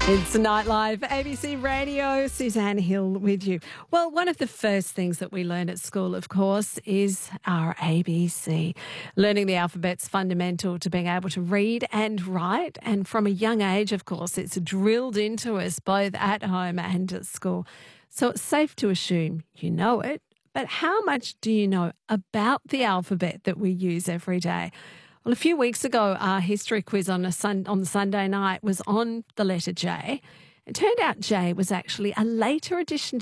It's Nightlife, ABC Radio, Suzanne Hill with you. Well, one of the first things that we learn at school, of course, is our ABC. Learning the alphabet's fundamental to being able to read and write. And from a young age, of course, it's drilled into us both at home and at school. So it's safe to assume you know it. But how much do you know about the alphabet that we use every day? Well, a few weeks ago, our history quiz on the Sunday night was on the letter J. It turned out J was actually a later addition